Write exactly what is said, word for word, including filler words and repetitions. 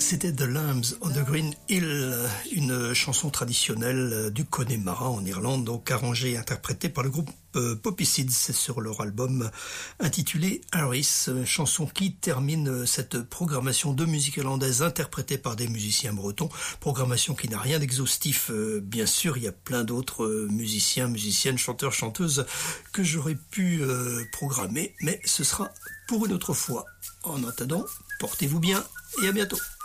C'était The Lambs on the Green Hill, une chanson traditionnelle du Connemara en Irlande, donc arrangée et interprétée par le groupe euh, Poppy Seeds sur leur album intitulé Harris, chanson qui termine cette programmation de musique irlandaise interprétée par des musiciens bretons, programmation qui n'a rien d'exhaustif, euh, bien sûr, il y a plein d'autres euh, musiciens, musiciennes, chanteurs, chanteuses que j'aurais pu euh, programmer, mais ce sera pour une autre fois. En attendant, portez-vous bien et à bientôt.